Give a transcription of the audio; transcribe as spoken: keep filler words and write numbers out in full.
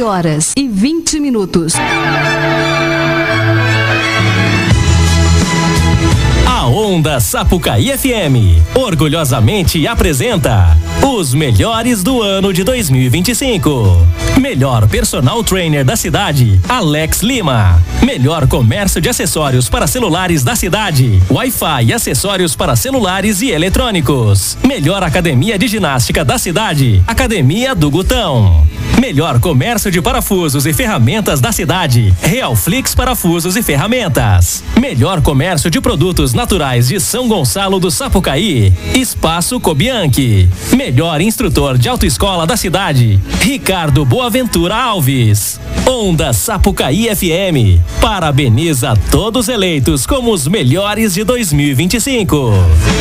quinze horas e vinte minutos. A Onda Sapucaí F M orgulhosamente apresenta os melhores do ano de dois mil e vinte e cinco. Melhor personal trainer da cidade, Alex Lima. Melhor comércio de acessórios para celulares da cidade, Wi-Fi e acessórios para celulares e eletrônicos. Melhor academia de ginástica da cidade, Academia do Gutão. Melhor comércio de parafusos e ferramentas da cidade, Realflix Parafusos e Ferramentas. Melhor comércio de produtos naturais de São Gonçalo do Sapucaí, Espaço Cobianchi. Melhor instrutor de autoescola da cidade, Ricardo Boaventura Alves. Onda Sapucaí F M parabeniza todos eleitos como os melhores de dois mil e vinte e cinco.